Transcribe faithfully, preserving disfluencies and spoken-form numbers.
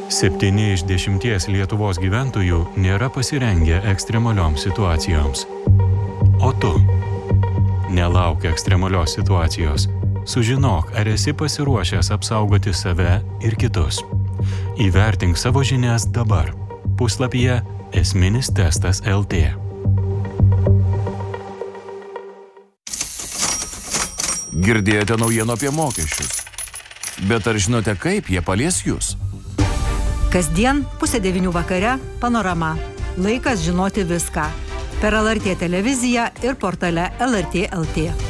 Septyni iš dešimties Lietuvos gyventojų nėra pasirengę ekstremalioms situacijoms. O tu? Nelauk ekstremalios situacijos. Sužinok, ar esi pasiruošęs apsaugoti save ir kitus. Įvertink savo žinias dabar. Puslapyje esminis testas L T. Girdėjote naujienų apie mokesčius. Bet ar žinote, kaip jie palies jūs? Kasdien pusę devynių vakare Panorama. Laikas žinoti viską. Per L R T televiziją ir portale L R T L T.